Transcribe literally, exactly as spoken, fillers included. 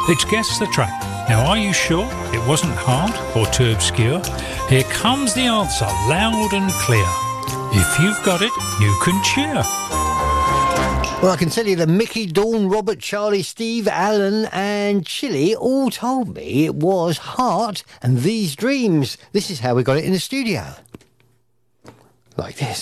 It's Guess the Track. Now, are you sure it wasn't hard or too obscure? Here comes the answer, loud and clear. If you've got it, you can cheer. Well, I can tell you that Mickey, Dawn, Robert, Charlie, Steve, Alan and Chili all told me it was Heart and These Dreams. This is how we got it in the studio. Like this.